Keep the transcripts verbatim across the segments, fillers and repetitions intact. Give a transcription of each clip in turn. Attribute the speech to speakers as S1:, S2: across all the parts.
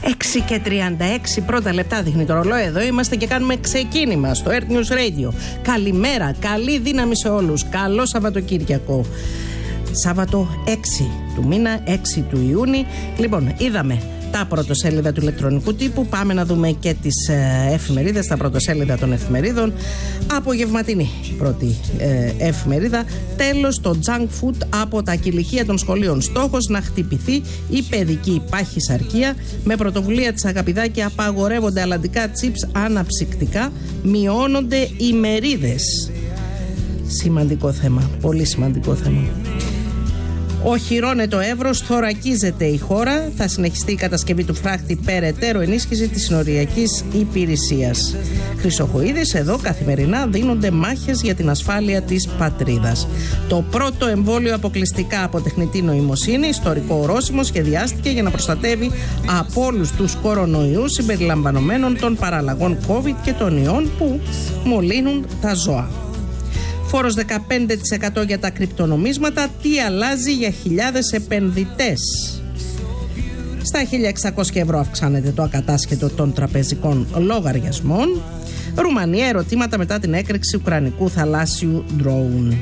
S1: έξι και τριάντα έξι πρώτα λεπτά δείχνει το ρολόι. Εδώ είμαστε και κάνουμε ξεκίνημα στο Earth News Radio. Καλημέρα, καλή δύναμη σε όλους. Καλό Σαββατοκύριακο. Σάββατο έξι του μήνα, έξι του Ιούνιου. Λοιπόν, είδαμε τα πρωτοσέλιδα του ηλεκτρονικού τύπου. Πάμε να δούμε και τις ε, εφημερίδες, τα πρωτοσέλιδα των εφημερίδων. Απογευματινή πρώτη ε, εφημερίδα. Τέλος, το junk food από τα κηλικεία των σχολείων. Στόχος να χτυπηθεί η παιδική παχυσαρκία. Με πρωτοβουλία της Αγαπηδάκη απαγορεύονται αλλαντικά τσίπς αναψυκτικά. Μειώνονται οι μερίδες. Σημαντικό θέμα, πολύ σημαντικό θέμα. Οχυρώνεται το εύρος, θωρακίζεται η χώρα. Θα συνεχιστεί η κατασκευή του φράχτη, περαιτέρω ενίσχυση της συνοριακής υπηρεσίας. Χρυσοχοΐδης, εδώ καθημερινά δίνονται μάχες για την ασφάλεια της πατρίδας. Το πρώτο εμβόλιο αποκλειστικά από τεχνητή νοημοσύνη, ιστορικό ορόσημο, σχεδιάστηκε για να προστατεύει από όλους τους κορονοϊούς συμπεριλαμβανομένων των παραλλαγών COVID και των ιών που μολύνουν τα ζώα. Φόρος δεκαπέντε τοις εκατό για τα κρυπτονομίσματα. Τι αλλάζει για χιλιάδες επενδυτές? Στα χίλια εξακόσια ευρώ αυξάνεται το ακατάσχετο των τραπεζικών λογαριασμών. Ρουμανία, ερωτήματα μετά την έκρηξη ουκρανικού θαλάσσιου ντρόουν.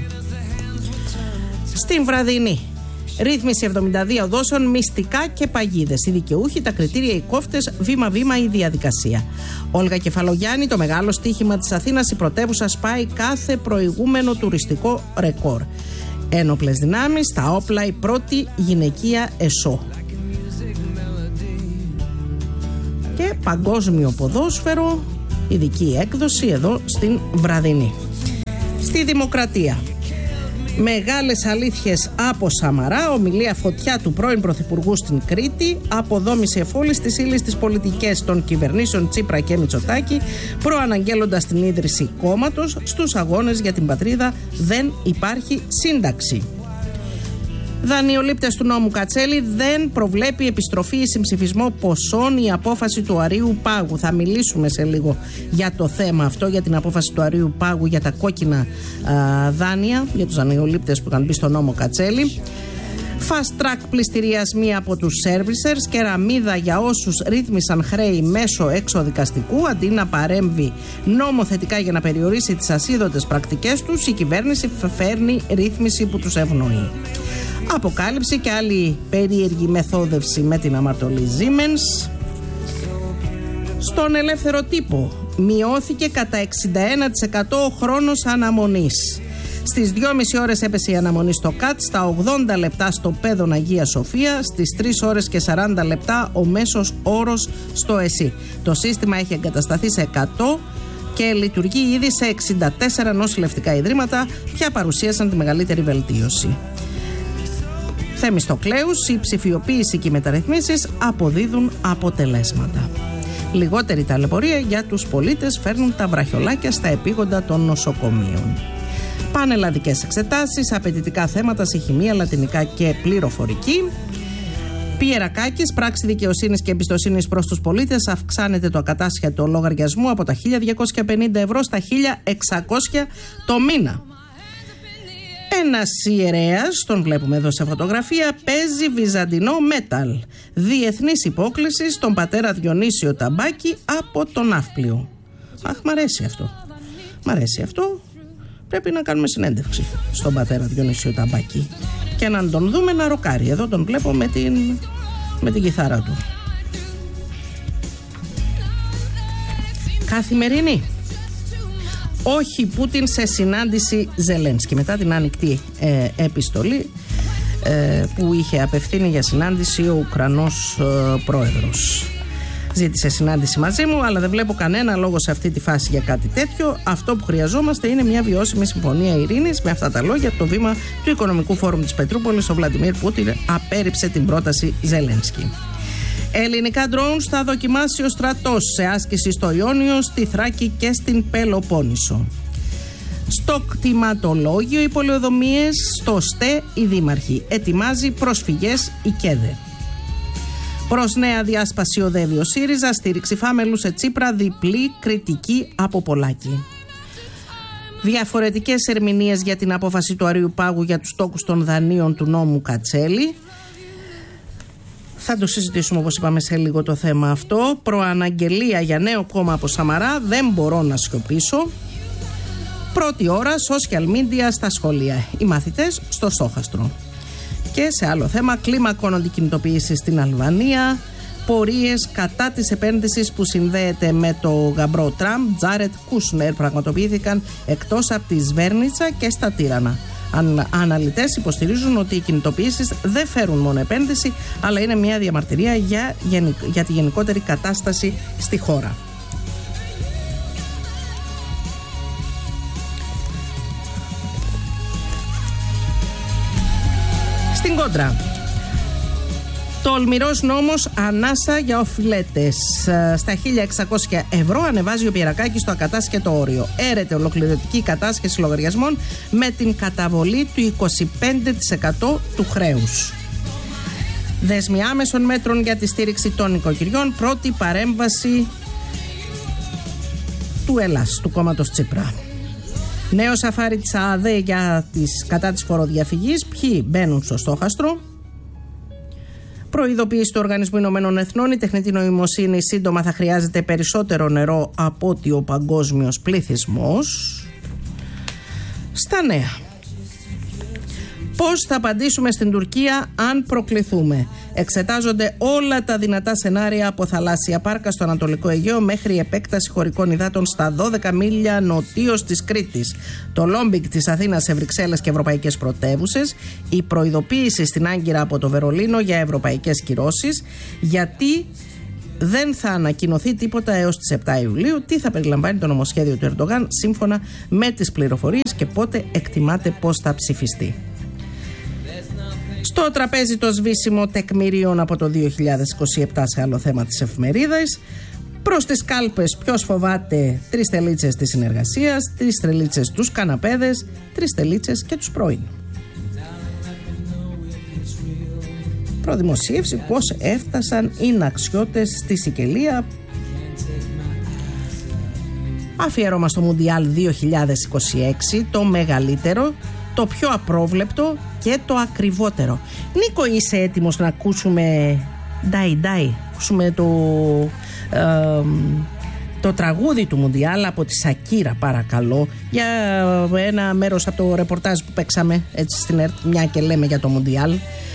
S1: Στην βραδινή, ρύθμιση εβδομήντα δύο δόσεων, μυστικά και παγίδες. Οι δικαιούχοι, τα κριτήρια, οι κόφτες, βήμα-βήμα η διαδικασία. Όλγα Κεφαλογιάννη, το μεγάλο στοίχημα της Αθήνας, η πρωτεύουσα σπάει κάθε προηγούμενο τουριστικό ρεκόρ. Ένοπλες δυνάμεις, τα όπλα, η πρώτη γυναικεία ΕΣΟ. Και παγκόσμιο ποδόσφαιρο, ειδική έκδοση εδώ στην βραδινή. Στη Δημοκρατία. Μεγάλες αλήθειες από Σαμαρά, ομιλία φωτιά του πρώην Πρωθυπουργού στην Κρήτη, αποδόμηση εφόλης της ύλης της πολιτικές των κυβερνήσεων Τσίπρα και Μητσοτάκη, προαναγγέλλοντας την ίδρυση κόμματος. Στους αγώνες για την πατρίδα δεν υπάρχει σύνταξη. Δανειολήπτες του νόμου Κατσέλη, δεν προβλέπει επιστροφή ή συμψηφισμό ποσών η απόφαση του Αρείου Πάγου. Θα μιλήσουμε σε λίγο για το θέμα αυτό, για την απόφαση του Αρείου Πάγου για τα κόκκινα α, δάνεια, για τους δανειολήπτες που είχαν μπει στο νόμο Κατσέλη. Fast track πληστηριασμοί από τους servicers, κεραμίδα για όσους ρύθμισαν χρέη μέσω εξοδικαστικού. Αντί να παρέμβει νομοθετικά για να περιορίσει τις ασίδωτες πρακτικές τους, η κυβέρνηση φέρνει ρύθμιση που τους ευνοεί. Αποκάλυψη και άλλη περίεργη μεθόδευση με την αμαρτωλή Siemens. Στον ελεύθερο τύπο, μειώθηκε κατά εξήντα ένα τοις εκατό ο χρόνος αναμονής. Στις δυόμιση ώρες έπεσε η αναμονή στο ΚΑΤ, στα ογδόντα λεπτά στο Πέδον Αγία Σοφία, στις τρεις ώρες και σαράντα λεπτά ο μέσος όρος στο ΕΣΥ. Το σύστημα έχει εγκατασταθεί σε εκατό και λειτουργεί ήδη σε εξήντα τέσσερα νοσηλευτικά ιδρύματα, πια παρουσίασαν τη μεγαλύτερη βελτίωση. Θεμιστοκλέους, η ψηφιοποίηση και οι μεταρρυθμίσεις αποδίδουν αποτελέσματα. Λιγότερη ταλαιπωρία για τους πολίτες, φέρνουν τα βραχιολάκια στα επίγοντα των νοσοκομείων. Πανελλαδικές εξετάσεις, απαιτητικά θέματα σε χημεία, λατινικά και πληροφορική. Πιερακάκης, πράξη δικαιοσύνης και εμπιστοσύνης προς τους πολίτες, αυξάνεται το ακατάσχετο λογαριασμό από τα χίλια διακόσια πενήντα ευρώ στα χίλια εξακόσια το μήνα. Ένας ιερέας, τον βλέπουμε εδώ σε φωτογραφία, παίζει βυζαντινό μέταλ. Διεθνής υπόκληση στον πατέρα Διονύσιο Ταμπάκη από τον Ναύπλιο. Αχ, μ' αρέσει αυτό. Μ' αρέσει αυτό. Πρέπει να κάνουμε συνέντευξη στον πατέρα Διονύσιο Ταμπάκη και να τον δούμε να ροκάρει. Εδώ τον βλέπω με την, με την κιθάρα του. Καθημερινή. Όχι Πούτιν σε συνάντηση Ζελένσκι. Μετά την ανοιχτή ε, επιστολή ε, που είχε απευθύνει για συνάντηση ο Ουκρανός ε, πρόεδρος. Ζήτησε συνάντηση μαζί μου, αλλά δεν βλέπω κανένα λόγο σε αυτή τη φάση για κάτι τέτοιο. Αυτό που χρειαζόμαστε είναι μια βιώσιμη συμφωνία ειρήνης. Με αυτά τα λόγια, το βήμα του Οικονομικού Φόρουμ της Πετρούπολης, ο Βλαντιμίρ Πούτιν απέρριψε την πρόταση Ζελένσκι. Ελληνικά drones θα δοκιμάσει ο στρατός σε άσκηση στο Ιόνιο, στη Θράκη και στην Πελοπόννησο. Στο κτηματολόγιο οι πολεοδομίες, στο ΣΤΕ οι δήμαρχοι. Ετοιμάζει προσφυγές η ΚΕΔΕ. Προς νέα διάσπαση οδεύει ο ΣΥΡΙΖΑ, στήριξη Φάμελου σε Τσίπρα, διπλή κριτική από Πολάκη. Διαφορετικές ερμηνείες για την απόφαση του Αρείου Πάγου για τους τόκους των δανείων του νόμου Κατσέλη. Θα το συζητήσουμε, όπως είπαμε, σε λίγο το θέμα αυτό. Προαναγγελία για νέο κόμμα από Σαμαρά, δεν μπορώ να σιωπήσω. Πρώτη ώρα social media στα σχολεία, οι μαθητές στο στόχαστρο. Και σε άλλο θέμα, κλίμακων κινητοποίηση στην Αλβανία, πορείες κατά της επένδυσης που συνδέεται με το γαμπρό Τραμπ, Τζάρετ Κούσνερ, πραγματοποιήθηκαν εκτός από τη Σβέρνιτσα και στα Τύρανα. Αν, αναλυτές υποστηρίζουν ότι οι κινητοποιήσεις δεν φέρουν μόνο επένδυση, αλλά είναι μια διαμαρτυρία για, για τη γενικότερη κατάσταση στη χώρα. Στην κόντρα, τολμηρός νόμος ανάσα για οφειλέτες. Στα χίλια εξακόσια ευρώ ανεβάζει ο Πιερακάκης το ακατάσχετο όριο. Έρεται ολοκληρωτική κατάσχεση λογαριασμών με την καταβολή του είκοσι πέντε τοις εκατό του χρέους. Δέσμοι άμεσων μέτρων για τη στήριξη των νοικοκυριών. Πρώτη παρέμβαση του Ελλάς, του κόμματος Τσίπρα. Νέο σαφάρι της ΑΔΕ για τις, κατά της φοροδιαφυγής. Ποιοι μπαίνουν στο στόχαστρο. Προειδοποίηση του Οργανισμού Ηνωμένων Εθνών: η τεχνητή νοημοσύνη σύντομα θα χρειάζεται περισσότερο νερό από ότι ο παγκόσμιος πληθυσμός. Στα νέα. Πώς θα απαντήσουμε στην Τουρκία αν προκληθούμε? Εξετάζονται όλα τα δυνατά σενάρια, από θαλάσσια πάρκα στο Ανατολικό Αιγαίο μέχρι επέκταση χωρικών υδάτων στα δώδεκα μίλια νοτίως της Κρήτης, το Λόμπικ της Αθήνας σε Βρυξέλλες και ευρωπαϊκές πρωτεύουσες, η προειδοποίηση στην Άγκυρα από το Βερολίνο για ευρωπαϊκές κυρώσεις, γιατί δεν θα ανακοινωθεί τίποτα έως τις επτά Ιουλίου. Τι θα περιλαμβάνει το νομοσχέδιο του Ερντογάν σύμφωνα με τις πληροφορίες και πότε εκτιμάται πώς θα ψηφιστεί. Στο τραπέζι το σβήσιμο τεκμηρίων από το δύο χιλιάδες είκοσι επτά σε άλλο θέμα της εφημερίδας. Προς τις κάλπες ποιος φοβάται τρεις τελίτσες της συνεργασίας, τρεις τελίτσες τους καναπέδες, τρεις τελίτσες και τους πρώην. Προδημοσίευση πώς έφτασαν οι ναξιώτες στη Σικελία. Αφιέρωμα στο Μουντιάλ δύο χιλιάδες είκοσι έξι, το μεγαλύτερο, το πιο απρόβλεπτο και το ακριβότερο. Νίκο, είσαι έτοιμος να ακούσουμε Ντάι Ντάι, ακούσουμε το, ε, το τραγούδι του Μουντιάλ από τη Σακύρα, παρακαλώ, για ένα μέρος από το ρεπορτάζ που παίξαμε έτσι στην ΕΡΤ, μια και λέμε για το Μουντιάλ.